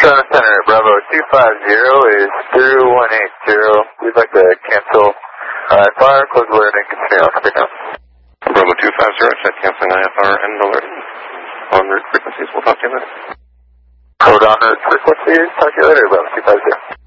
Toronto Center, Bravo 250 is through 180. We'd like to cancel IFR, close alert, and continue on. Copy now. Bravo 250, set canceling IFR and alerting. On route frequencies, we'll talk to you later. Code on route frequencies, talk to you later, Bravo 250.